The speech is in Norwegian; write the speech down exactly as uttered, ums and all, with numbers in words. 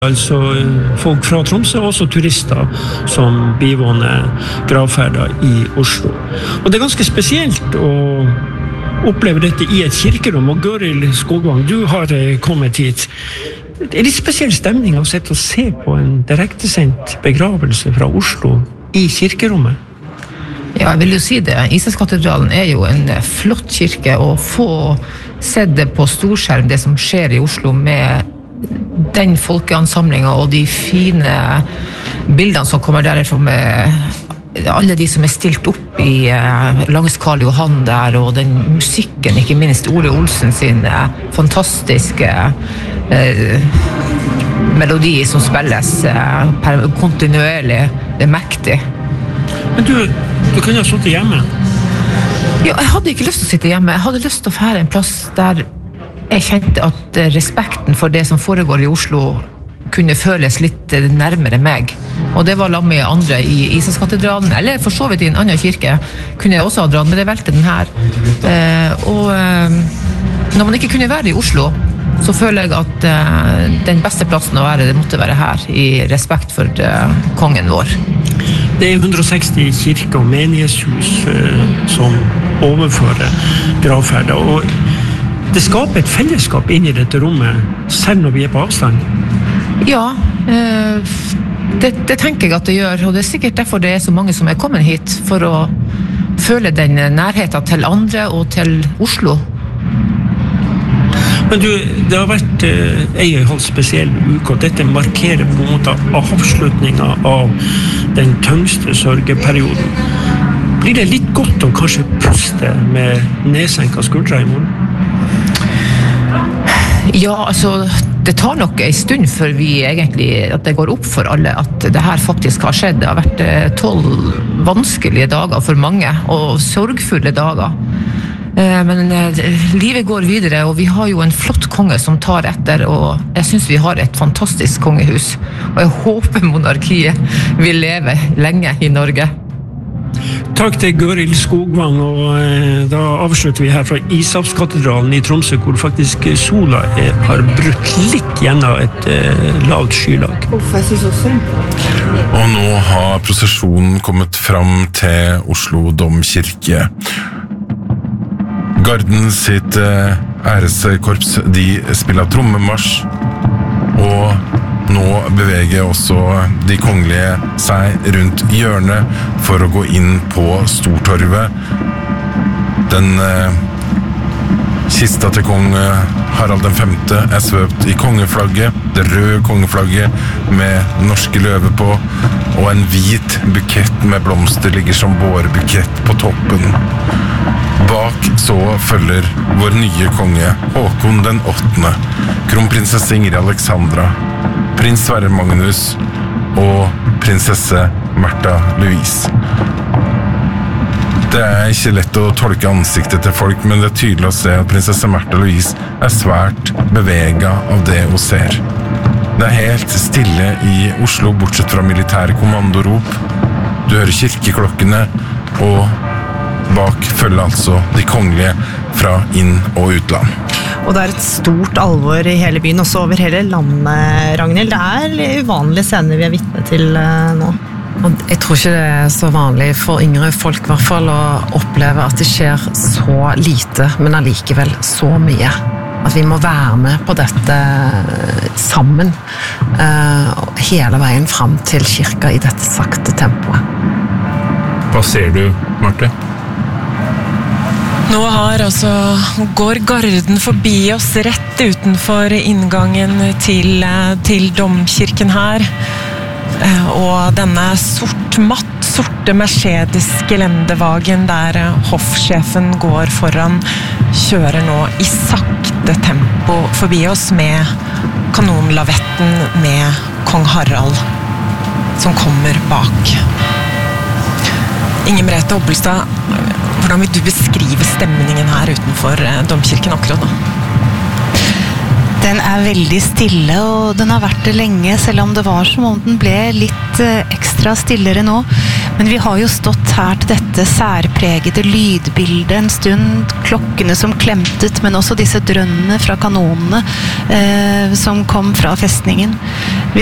Altså folk fra Tromsø, også turister som bivåner gravferder i Oslo. Og det er ganske spesielt å oppleve dette i et kirkerom, og Gøril Skogvang, du har kommet hit. Det er litt spesiell stemning å sitte og se på en direktesendt begravelse fra Oslo i kirkerommet. Ja, jeg vil jo si det. Isakskatedralen er jo en flott kirke, og få sett det på storskjerm, det som skjer i Oslo med den folkeansamlingen og de fine bildene som kommer derifra med alle de som er stilt opp i uh, langs Karl Johan der, og den musikken, ikke minst Ole Olsen sin uh, fantastiske uh, melodi som spilles uh, per, kontinuerlig. Det er mektig. Men du, du kunne ha sittet hjemme? Ja, jeg hadde ikke lyst til å sitte hjemme. Jeg hadde lyst til å fære en plass der jeg kjente at respekten for det som foregår i Oslo kunne føles litt nærmere meg. Og det var sammen med andre i Isakskatedralen, eller for så vidt i en annen kirke, kunne jeg også ha dratt, men det valgte den her. Eh, og eh, når man ikke kunne være i Oslo, så føler jeg at eh, den beste plassen å være, det måtte være her, i respekt for eh, kongen vår. Det er hundre og seksti kirker og menighetshus eh, som overfører gravferder, og det skaper et fellesskap inn i dette rommet, selv når vi er på avstand. Ja, det, det tenker jeg at det gjør, og det er sikkert derfor det er så mange som er kommet hit, for å føle den nærheten til andre og til Oslo. Men du, det har vært eh, en halv spesiell uke, og dette markerer på en måte avslutningen av den tyngste sørgeperioden. Blir det litt godt å kanskje puste med nedsenket skuldre i morgen? Ja, altså, det tar nok en stund før vi egentlig, at det går opp for alle at det her faktisk har skjedd. Det har vært tolv vanskelige dager for mange, og sorgfulle dager. Men livet går videre, og vi har jo en flott konge som tar etter, og jeg synes vi har et fantastisk kongehus. Og jeg håper monarkiet vil leve lenge i Norge. Takk til Gøril Skogvang, og eh, da avslutter vi her fra Isakskatedralen i Tromsø, hvor faktisk sola er, har brutt litt gjennom et eh, lavt skylag. Og nå har prosesjonen kommet fram til Oslo Domkirke. Garden sitt eh, æreskorps, de spiller trommemarsj, og nå beveger også de kongelige seg rundt hjørnet for å gå inn på Stortorvet. Den eh, kista til kong Harald den femte er svøpt i kongeflagget, det røde kongeflagget med norske løver på, og en hvit bukett med blomster ligger som bårebukett på toppen. Bak så følger vår nye konge, Håkon den åttende, kronprinsesse Ingrid Alexandra, prins Sverre Magnus og prinsesse Märtha Louise. Det er ikke lett å tolke ansiktet til folk, men det er tydelig å se at prinsesse Märtha Louise er svært beveget av det hun ser. Det er helt stille i Oslo, bortsett fra militære kommandorop. Du hører kirkeklokkene, og bak følger altså de kongelige fra inn- og utland. Og det er et stort alvor i hele byen, også over hele landet, Ragnhild. Det er uvanlige scener vi er vitne til nå. Og jeg tror ikke det er så vanlig for yngre folk i hvert fall å oppleve at det skjer så lite, men allikevel så mye. At vi må være med på dette sammen, hele veien frem til kirka i dette sakte tempoet. Hva ser du, Marte? Nå har altså, går garden forbi oss rett utenfor inngangen til, til domkirken her. Og denne sort, matt, sorte Mercedes-gelendevagen der hoffsjefen går foran, kjører nå i sakte tempo forbi oss med kanonlavetten med kong Harald som kommer bak. Inger Merete Hobbelstad, hvordan vil du beskrive stemningen her utenfor domkirken akkurat nå? Den er veldig stille, og den har vært det lenge, selv om det var som om den ble litt ekstra stillere nå. Men vi har jo stått her til dette særpregede lydbildet en stund, klokkene som klemtet, men også disse drønnene fra kanonene eh, som kom fra festningen. Vi